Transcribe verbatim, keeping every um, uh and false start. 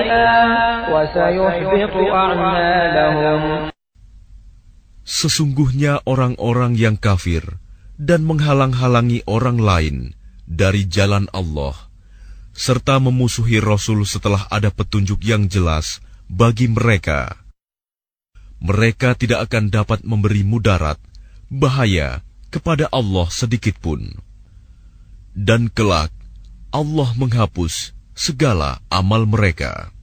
شيئا وسيحبط أعمالهم. Sesungguhnya orang-orang yang kafir dan menghalang-halangi orang lain dari jalan Allah, serta memusuhi Rasul setelah ada petunjuk yang jelas bagi mereka, mereka tidak akan dapat memberi mudarat, bahaya kepada Allah sedikitpun. Dan kelak Allah menghapus segala amal mereka.